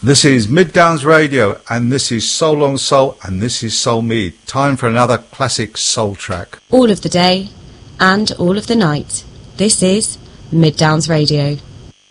This is Mid Downs Radio, and this is Soul on Soul, and this is Soul Mead. Time for another classic soul track. All of the day and all of the night. This is Mid Downs Radio.